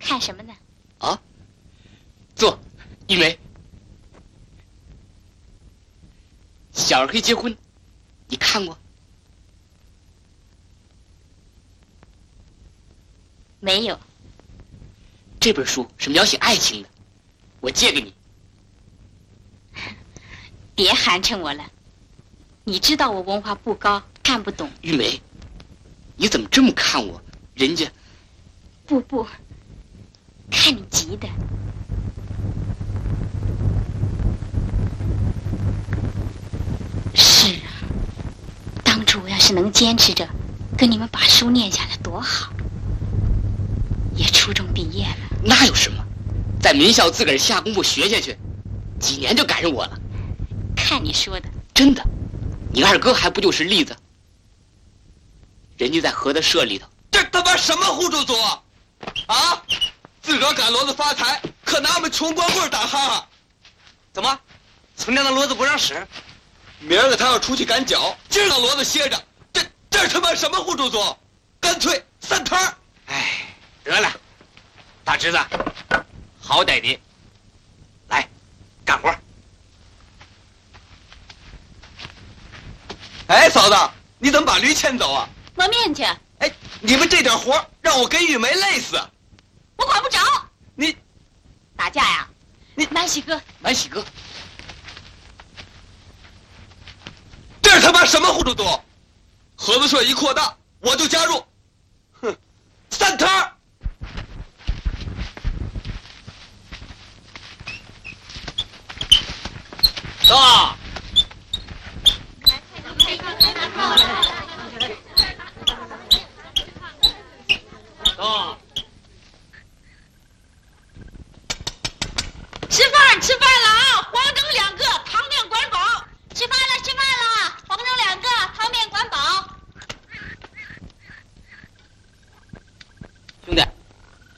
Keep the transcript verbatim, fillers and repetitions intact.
看什么呢？ 啊，坐，玉梅。小黑结婚，你看过？ 没有。 这本书是描写爱情的，我借给你。 别寒碜我了，你知道我文化不高，看不懂。 玉梅，你怎么这么看我？人家…… 不不，看你急的。是啊，当初我要是能坚持着，跟你们把书念下来多好。也初中毕业了。 那有什么？在名校自个儿下功夫学下去，几年就赶上我了。 看你说的。 真的，你二哥还不就是例子？人家在合德社里头。 这他妈什么胡主祖啊！自个儿赶骡子发财，可拿我们穷光棍打哈哈。怎么，村长的骡子不让使？明儿个他要出去赶脚，今儿让骡子歇着。这这他妈什么胡主祖？干脆散摊儿！ 哎，得了，大侄子，好歹的，来干活。 哎，嫂子，你怎么把驴牵走啊？ 磨面去。 哎，你们这点活让我跟玉梅累死。 我管不着。 你打架呀？你南喜哥， 南喜哥， 这是他妈什么胡主祖？合作社一扩大，我就加入。哼，散摊儿！ 到。到。